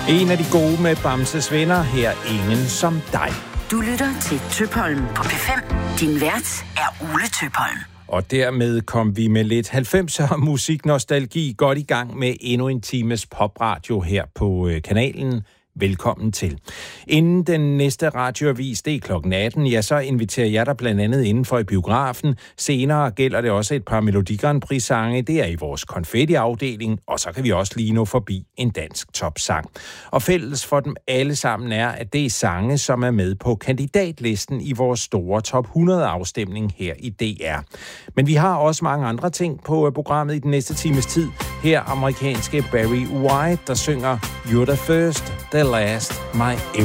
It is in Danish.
En af de gode med Bamses venner, her Ingen som dig. Du lytter til Tøpholm på P5. Din vært er Ole Tøpholm. Og dermed kom vi med lidt 90'er musiknostalgi godt i gang med endnu en times popradio her på kanalen. Velkommen til. Inden den næste radioavis, det er klokken 18, ja, så inviterer jeg dig blandt andet indenfor i biografen. Senere gælder det også et par Melodi Grand Prix-sange, det er i vores konfetti-afdeling, og så kan vi også lige nå forbi en dansk topsang. Og fælles for dem alle sammen er, at det er sange, som er med på kandidatlisten i vores store top 100-afstemning her i DR. Men vi har også mange andre ting på programmet i den næste times tid. Her amerikanske Barry White, der synger You're the first, the last, my everything.